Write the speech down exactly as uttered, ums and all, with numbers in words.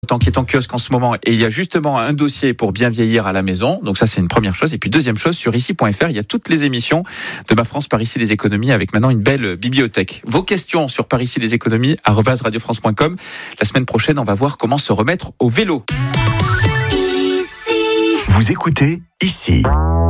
Tant qui est en kiosque en ce moment, et il y a justement un dossier pour bien vieillir à la maison. Donc ça, c'est une première chose. Et puis deuxième chose, sur ici point f r, il y a toutes les émissions de Ma France par ici les économies, avec maintenant une belle bibliothèque. Vos questions sur par ici les économies arobase radio france point com. La semaine prochaine, on va voir comment se remettre au vélo. Vous écoutez Ici.